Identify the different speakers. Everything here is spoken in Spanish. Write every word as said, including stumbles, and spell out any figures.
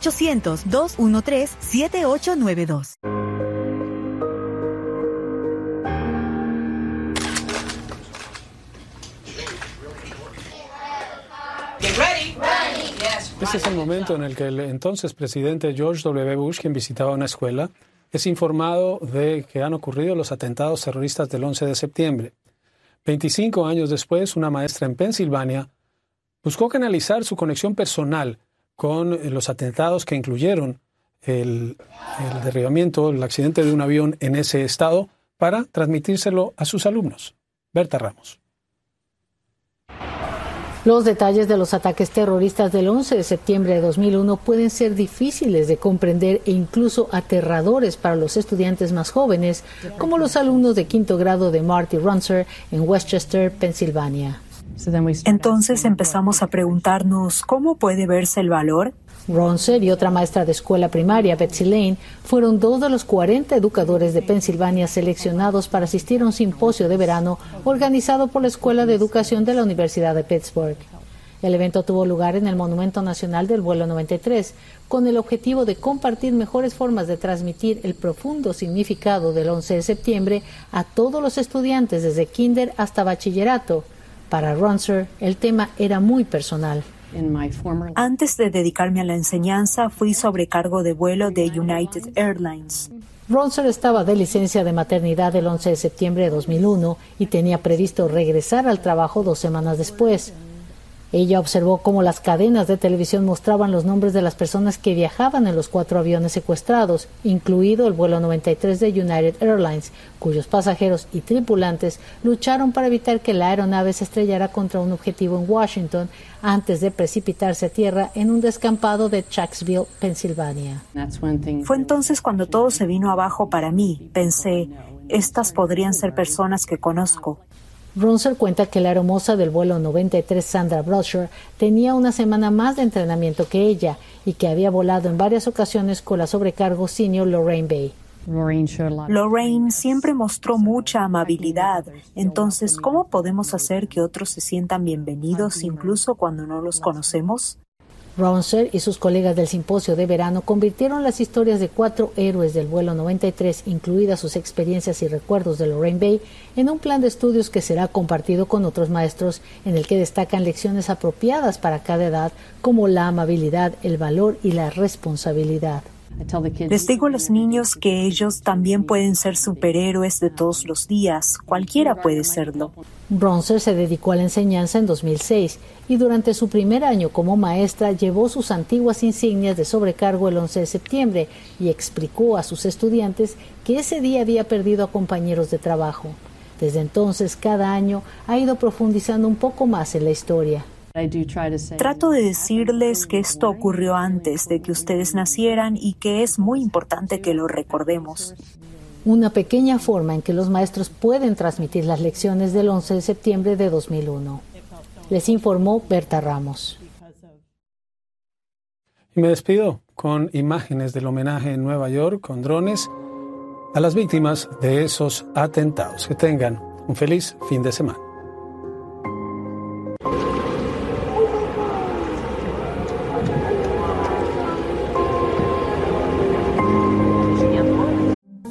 Speaker 1: ochocientos, dos uno tres, siete ocho nueve dos.
Speaker 2: Este es el momento en el que el entonces presidente George W. Bush, quien visitaba una escuela, es informado de que han ocurrido los atentados terroristas del once de septiembre. veinticinco años después, una maestra en Pensilvania buscó canalizar su conexión personal con los atentados que incluyeron el, el derribamiento, el accidente de un avión en ese estado, para transmitírselo a sus alumnos. Berta Ramos.
Speaker 3: Los detalles de los ataques terroristas del once de septiembre de dos mil uno pueden ser difíciles de comprender e incluso aterradores para los estudiantes más jóvenes, como los alumnos de quinto grado de Marty Runser en Westchester, Pensilvania.
Speaker 4: Entonces empezamos a preguntarnos, ¿cómo puede verse el valor?
Speaker 3: Runser y otra maestra de escuela primaria, Betsy Lane, fueron dos de los cuarenta educadores de Pensilvania seleccionados para asistir a un simposio de verano organizado por la Escuela de Educación de la Universidad de Pittsburgh. El evento tuvo lugar en el Monumento Nacional del Vuelo noventa y tres, con el objetivo de compartir mejores formas de transmitir el profundo significado del once de septiembre a todos los estudiantes desde kinder hasta bachillerato. Para Runser, el tema era muy personal.
Speaker 4: Antes de dedicarme a la enseñanza, fui sobrecargo de vuelo de United Airlines.
Speaker 3: Runser estaba de licencia de maternidad el once de septiembre de dos mil uno y tenía previsto regresar al trabajo dos semanas después. Ella observó cómo las cadenas de televisión mostraban los nombres de las personas que viajaban en los cuatro aviones secuestrados, incluido el vuelo noventa y tres de United Airlines, cuyos pasajeros y tripulantes lucharon para evitar que la aeronave se estrellara contra un objetivo en Washington antes de precipitarse a tierra en un descampado de Shanksville, Pensilvania.
Speaker 4: Fue entonces cuando todo se vino abajo para mí. Pensé, estas podrían ser personas que conozco.
Speaker 3: Runser cuenta que la aeromoza del vuelo noventa y tres, Sandra Brasher, tenía una semana más de entrenamiento que ella y que había volado en varias ocasiones con la sobrecargo senior Lorraine Bay.
Speaker 4: Lorraine siempre mostró mucha amabilidad. Entonces, ¿cómo podemos hacer que otros se sientan bienvenidos incluso cuando no los conocemos?
Speaker 3: Runser y sus colegas del simposio de verano convirtieron las historias de cuatro héroes del vuelo noventa y tres, incluidas sus experiencias y recuerdos de Lorraine Bay, en un plan de estudios que será compartido con otros maestros, en el que destacan lecciones apropiadas para cada edad, como la amabilidad, el valor y la responsabilidad.
Speaker 4: Les digo a los niños que ellos también pueden ser superhéroes de todos los días. Cualquiera puede serlo.
Speaker 3: Runser se dedicó a la enseñanza en dos mil seis y durante su primer año como maestra llevó sus antiguas insignias de sobrecargo el once de septiembre y explicó a sus estudiantes que ese día había perdido a compañeros de trabajo. Desde entonces, cada año ha ido profundizando un poco más en la historia.
Speaker 4: Trato de decirles que esto ocurrió antes de que ustedes nacieran y que es muy importante que lo recordemos.
Speaker 3: Una pequeña forma en que los maestros pueden transmitir las lecciones del once de septiembre de dos mil uno. Les informó Berta Ramos.
Speaker 2: Y me despido con imágenes del homenaje en Nueva York con drones a las víctimas de esos atentados. Que tengan un feliz fin de semana.